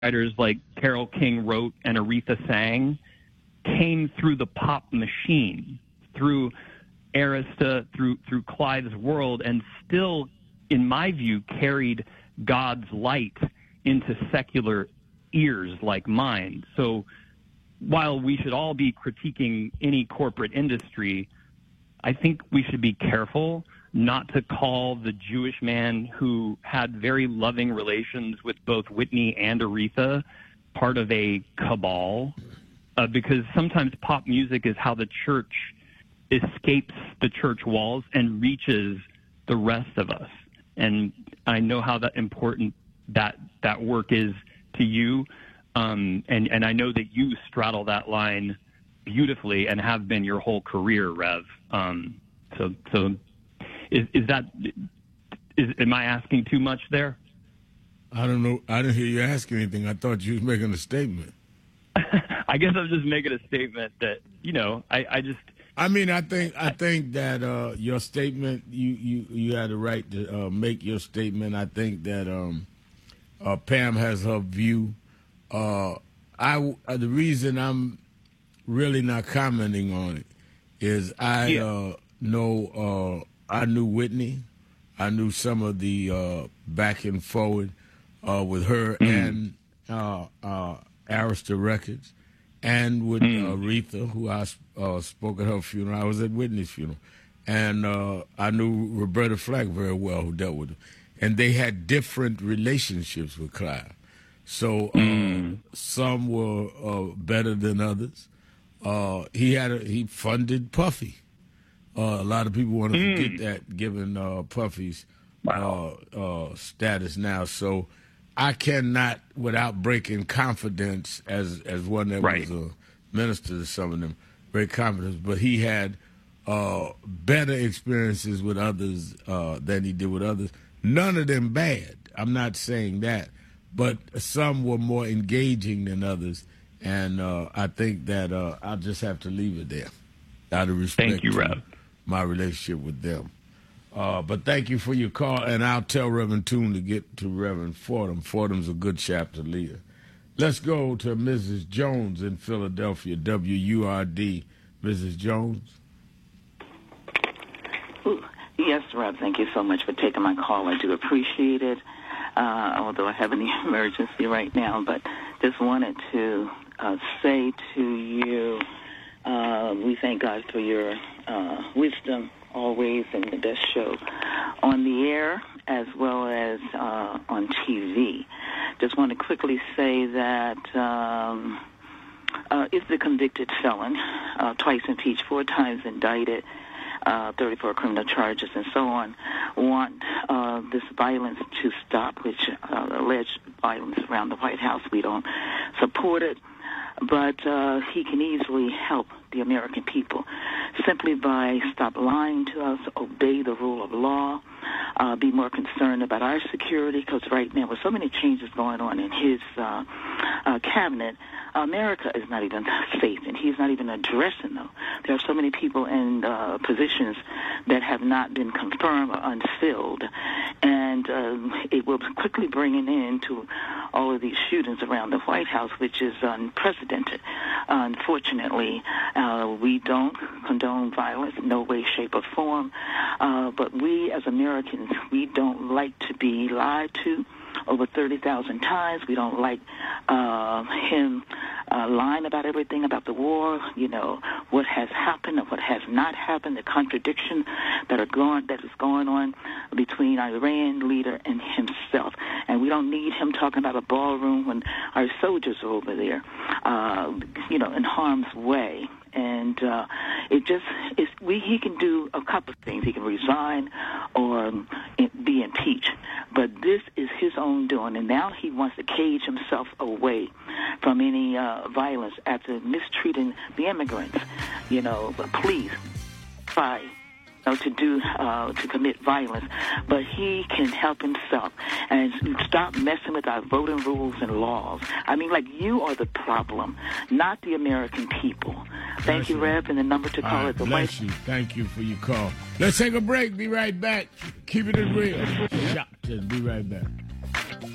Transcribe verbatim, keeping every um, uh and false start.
songwriters like Carole King wrote and Aretha sang came through the pop machine, through Arista, through through Clive's World, and still, in my view, carried God's light into secular ears like mine. So while we should all be critiquing any corporate industry, I think we should be careful not to call the Jewish man who had very loving relations with both Whitney and Aretha part of a cabal, uh, because sometimes pop music is how the church escapes the church walls and reaches the rest of us. And I know how that important that that work is to you, um, and, and I know that you straddle that line beautifully and have been your whole career, Rev. Um, so so is, is that is am I asking too much there? I don't know. I didn't hear you ask anything. I thought you was making a statement. I guess I'm just making a statement that, you know, I, I just... I mean, I think I think that uh, your statement, you, you, you had the right to uh, make your statement. I think that um, uh, Pam has her view. Uh, I, uh, the reason I'm really not commenting on it is I yeah. uh, know, uh, I knew Whitney. I knew some of the uh, back and forward uh, with her mm. and uh, uh, Arista Records, and with mm. uh, Aretha, who I uh, spoke at her funeral. I was at Whitney's funeral. And uh, I knew Roberta Flack very well, who dealt with her. And they had different relationships with Clive. So uh, mm. some were uh, better than others. Uh, he had a, he funded Puffy. Uh, a lot of people want to mm. forget that, given uh, Puffy's wow. uh, uh, status now. So I cannot, without breaking confidence, as as one that right. was a minister to some of them, break confidence. But he had uh, better experiences with others uh, than he did with others. None of them bad. I'm not saying that. But some were more engaging than others. And uh, I think that uh, I'll just have to leave it there, out of respect Thank you, Rev. my relationship with them. Uh, but thank you for your call, and I'll tell Reverend Toon to get to Reverend Fordham. Fordham's a good chapter leader. Let's go to Missus Jones in Philadelphia, W U R D. Missus Jones? Ooh, yes, Rev, thank you so much for taking my call. I do appreciate it, uh, although I have an emergency right now. But just wanted to uh, say to you, uh, we thank God for your uh, wisdom always, and the best show on the air as well as uh, on T V. Just want to quickly say that um, uh, is the convicted felon, uh, twice impeached, four times indicted, uh, thirty-four criminal charges, and so on, want uh, this violence to stop, which uh, alleged violence around the White House. We don't support it, but uh, he can easily help the American people simply by stop lying to us, obey the rule of law, uh, be more concerned about our security, because right now with so many changes going on in his uh, uh, cabinet, America is not even safe, and he's not even addressing them. There are so many people in uh, positions that have not been confirmed or unfilled, and um, it will quickly bring an end to all of these shootings around the White House, which is unprecedented. Uh, unfortunately, uh, we don't condone violence in no way, shape, or form, uh, but we as Americans, we don't like to be lied to over thirty thousand times. We don't like uh, him uh, lying about everything, about the war, you know, what has happened and what has not happened, the contradiction that are going, that is going on between our Iran leader and himself. And we don't need him talking about a ballroom when our soldiers are over there, uh, you know, in harm's way. And uh, it just is. We he can do a couple of things. He can resign or be impeached. But this is his own doing, and now he wants to cage himself away from any uh, violence after mistreating the immigrants. You know, but please, try. You know, to do uh, to commit violence, but he can help himself and stop messing with our voting rules and laws. I mean, like, you are the problem, not the American people. Thank you, Rev, and the number to call is the Bless White. you. Thank you for your call. Let's take a break. Be right back. Keep it real. Shot. Be right back.